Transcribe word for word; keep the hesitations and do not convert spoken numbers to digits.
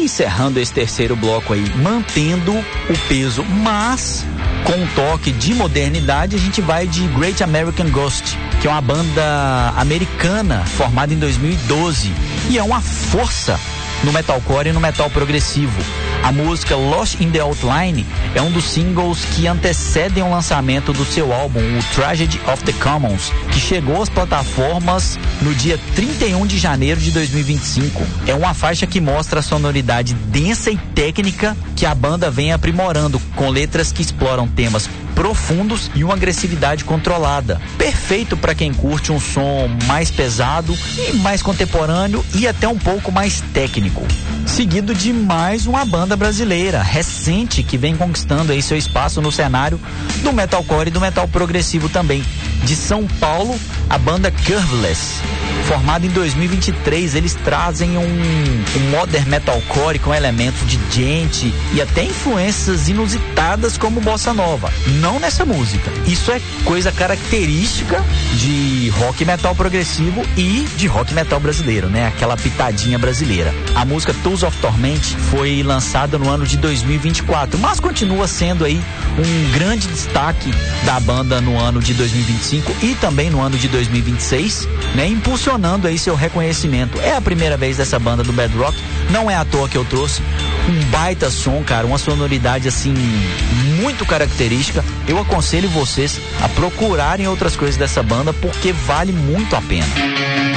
encerrando esse terceiro bloco aí, mantendo o peso, mas com um toque de modernidade, a gente vai de Great American Ghost, que é uma banda americana formada em dois mil e doze e é uma força no metalcore e no metal progressivo. A música Lost in the Outline é um dos singles que antecedem o lançamento do seu álbum, o Tragedy of the Commons, que chegou às plataformas no dia trinta e um de janeiro de dois mil e vinte e cinco. É uma faixa que mostra a sonoridade densa e técnica que a banda vem aprimorando, com letras que exploram temas profundos e uma agressividade controlada. Perfeito para quem curte um som mais pesado e mais contemporâneo e até um pouco mais técnico. Seguido de mais uma banda brasileira, recente, que vem conquistando aí seu espaço no cenário do metalcore e do metal progressivo também. De São Paulo, a banda Curveless. Formada em dois mil e vinte e três, eles trazem um, um modern metalcore com elementos de gente e até influências inusitadas como bossa nova. Não nessa música. Isso é coisa característica de rock metal progressivo e de rock metal brasileiro, né? Aquela pitadinha brasileira. A música Tools of Torment foi lançada no ano de dois mil e vinte e quatro, mas continua sendo aí um grande destaque da banda no ano de dois mil e vinte e cinco e também no ano de dois mil e vinte e seis, né? Impulsionando aí seu reconhecimento. É a primeira vez dessa banda do Bad Rock, não é à toa que eu trouxe um baita som, cara, uma sonoridade assim muito característica. Eu aconselho vocês a procurarem outras coisas dessa banda porque vale muito a pena.